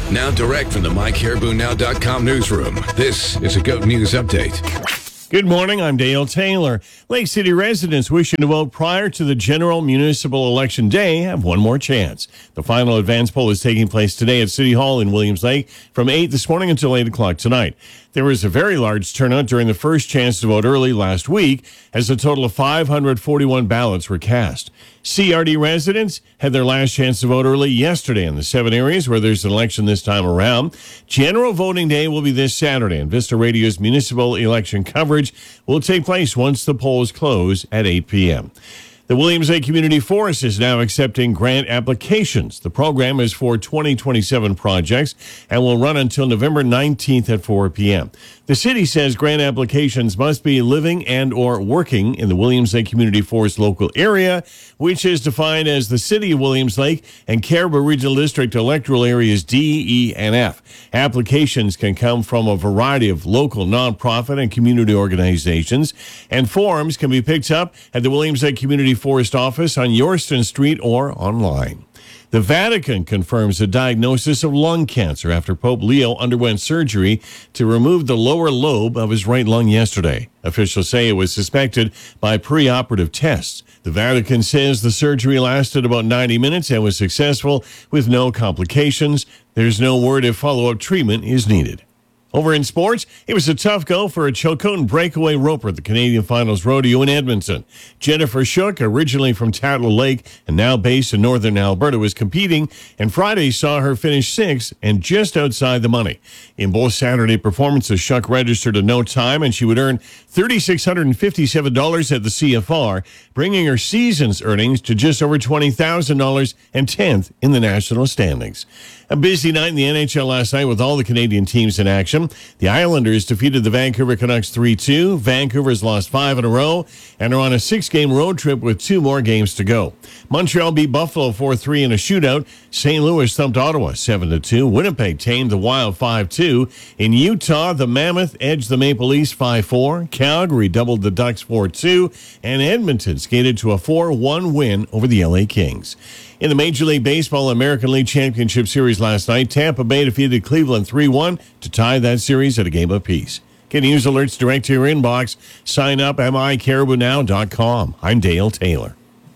Now direct from the MyCaribouNow.com newsroom, this is a GOAT News Update. Good morning, I'm Dale Taylor. Lake City residents wishing to vote prior to the general municipal election day have one more chance. The final advance poll is taking place today at City Hall in Williams Lake from 8 this morning until 8 o'clock tonight. There was a very large turnout during the first chance to vote early last week, as a total of 541 ballots were cast. CRD residents had their last chance to vote early yesterday in the 7 areas where there's an election this time around. General voting day will be this Saturday, and Vista Radio's municipal election coverage will take place once the polls close at 8 p.m. The Williams Lake Community Forest is now accepting grant applications. The program is for 2027 projects and will run until November 19th at 4 p.m. The city says grant applications must be living and or working in the Williams Lake Community Forest local area, which is defined as the City of Williams Lake and Caribou Regional District electoral areas D, E, and F. Applications can come from a variety of local nonprofit and community organizations, and forms can be picked up at the Williams Lake Community Forest office on Yorston Street or online. The Vatican confirms a diagnosis of lung cancer after Pope Leo underwent surgery to remove the lower lobe of his right lung yesterday. Officials say it was suspected by preoperative tests. The Vatican says the surgery lasted about 90 minutes and was successful with no complications. There's no word if follow-up treatment is needed. Over in sports, it was a tough go for a Chilcotin breakaway roper at the Canadian Finals Rodeo in Edmonton. Jennifer Shook, originally from Tatler Lake and now based in northern Alberta, was competing, and Friday saw her finish sixth and just outside the money. In both Saturday performances, Shook registered a no time, and she would earn $3,657 at the CFR, bringing her season's earnings to just over $20,000 and 10th in the national standings. A busy night in the NHL last night with all the Canadian teams in action. The Islanders defeated the Vancouver Canucks 3-2. Vancouver's lost 5 in a row and are on a 6-game road trip with 2 more games to go. Montreal beat Buffalo 4-3 in a shootout. St. Louis thumped Ottawa 7-2. Winnipeg tamed the Wild 5-2. In Utah, the Mammoth edged the Maple Leafs 5-4. Calgary doubled the Ducks 4-2. And Edmonton skated to a 4-1 win over the LA Kings. In the Major League Baseball American League Championship Series last night, Tampa Bay defeated Cleveland 3-1 to tie that series at a game apiece. Get news alerts direct to your inbox. Sign up at MyCaribouNow.com. I'm Dale Taylor.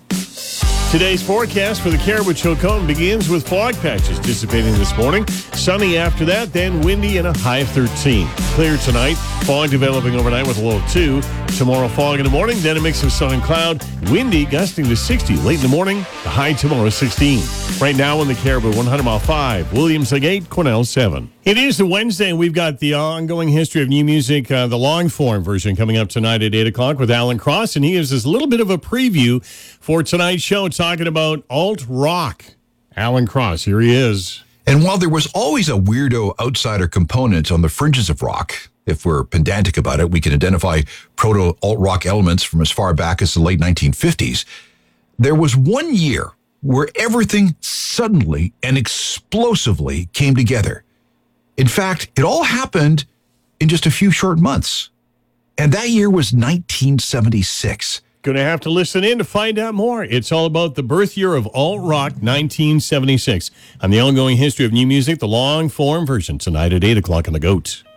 Today's forecast for the Caribou Chilcotin begins with fog patches dissipating this morning. Sunny after that, then windy and a high of 13. Clear tonight, fog developing overnight with a low of 2. Tomorrow, fog in the morning, then a mix of sun and cloud. Windy, gusting to 60 late in the morning. The high tomorrow is 16. Right now in the Caribou, 100 Mile 5, Williams Lake 8, Cornell 7. It is the Wednesday, and we've got the ongoing history of new music, the long form version coming up tonight at 8 o'clock with Alan Cross, and he gives us a little bit of a preview for tonight's show talking about alt rock. Alan Cross, here he is. And while there was always a weirdo outsider component on the fringes of rock, if we're pedantic about it, we can identify proto-alt-rock elements from as far back as the late 1950s. There was one year where everything suddenly and explosively came together. In fact, it all happened in just a few short months. And that year was 1976. Going to have to listen in to find out more. It's all about the birth year of alt-rock, 1976. On the ongoing history of new music, the long form version tonight at 8 o'clock on The GOAT.